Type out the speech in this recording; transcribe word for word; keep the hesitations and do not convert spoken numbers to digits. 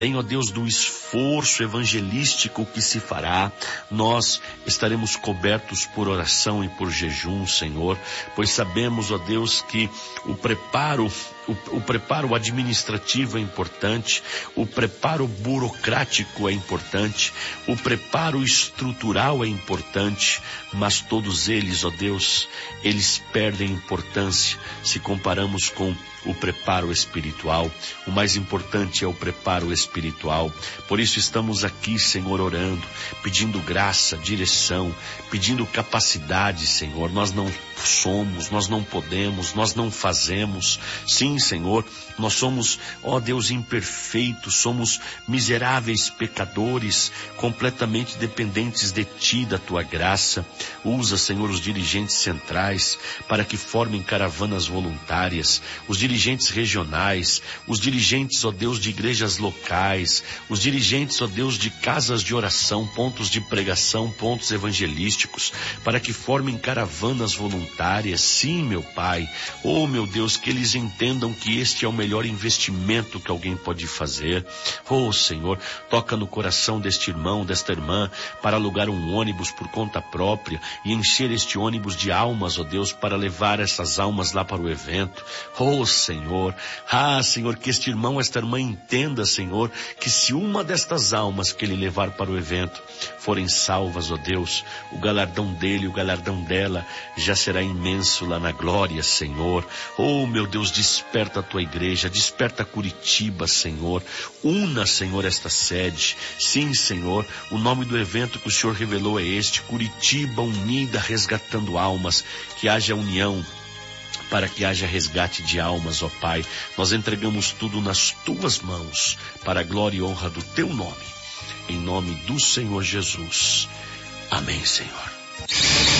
ó Deus, do esforço evangelístico que se fará, nós estaremos cobertos por oração e por jejum, Senhor, pois sabemos, ó Deus, que o preparo, o, o preparo administrativo é importante, o preparo burocrático é importante, o preparo estrutural é importante, mas todos eles, ó Deus, eles perdem importância se comparamos com o preparo espiritual. O mais importante é o preparo espiritual. Por isso estamos aqui, Senhor, orando, pedindo graça, direção, pedindo capacidade, Senhor. Nós não somos, nós não podemos, nós não fazemos. Sim, Senhor, nós somos, ó Deus, imperfeitos, somos miseráveis pecadores, completamente dependentes de Ti, da Tua graça. Usa, Senhor, os dirigentes centrais para que formem caravanas voluntárias, os dirigentes regionais, os dirigentes, ó Deus, de igrejas locais, os dirigentes, ó Deus, de casas de oração, pontos de pregação, pontos evangelísticos, para que formem caravanas voluntárias. Sim, meu Pai, oh meu Deus, que eles entendam que este é o melhor investimento que alguém pode fazer. Oh Senhor, toca no coração deste irmão, desta irmã, para alugar um ônibus por conta própria e encher este ônibus de almas, ó Deus, para levar essas almas lá para o evento. Oh Senhor, ah Senhor, que este irmão, esta irmã entenda, Senhor, que se uma destas almas que ele levar para o evento forem salvas, ó Deus, o galardão dele, o galardão dela já será imenso lá na glória, Senhor. Oh meu Deus, desperta a tua igreja, desperta Curitiba, Senhor, una, Senhor, esta sede. Sim, Senhor, o nome do evento que o Senhor revelou é este: Curitiba unida, resgatando almas. Que haja união, para que haja resgate de almas, ó Pai. Nós entregamos tudo nas tuas mãos, para a glória e honra do teu nome, em nome do Senhor Jesus. Amém, Senhor.